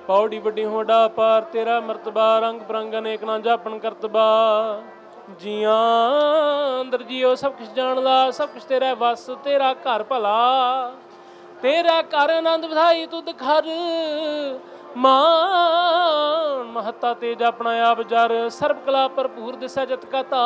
ਪੌੜੀ ਵੱਡੀ ਹੋਡਾ ਪਾਰ ਤੇਰਾ ਮਰਤਬਾ, ਰੰਗ ਬਰੰਗ ਅਨੇਕ ਨਾ ਜਾਪਣ ਕਰਤਬਾ। ਜੀਆਂ ਅੰਦਰ ਜੀਓ ਸਭ ਕੁਛ ਜਾਣਦਾ, ਸਭ ਕੁਛ ਤੇਰਾ ਵਸ, ਤੇਰਾ ਘਰ ਭਲਾ, ਤੇਰਾ ਘਰ ਆਨੰਦ ਵਧਾਈ ਤੁਧ ਖਰ। ਮਾਨ ਮਹੱਤਾ ਤੇਜ ਆਪਣਾ ਆਪ ਜਰ, ਸਰਬ ਕਲਾ ਭਰਪੂਰ ਦਿਸੈ ਜਤ ਕਾ ਧਾਰ।